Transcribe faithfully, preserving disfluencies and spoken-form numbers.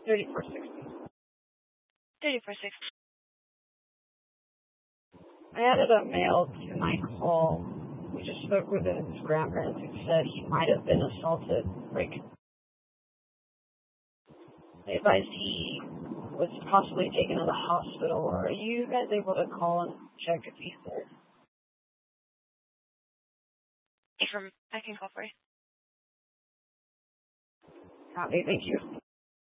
thirty-four sixty. thirty-four sixty. I added a male to my call. We just spoke with his grandparents who said he might have been assaulted. Like, they advised he was possibly taken to the hospital. Are you guys able to call and check if he's there? From, I can call for you. Copy, thank you.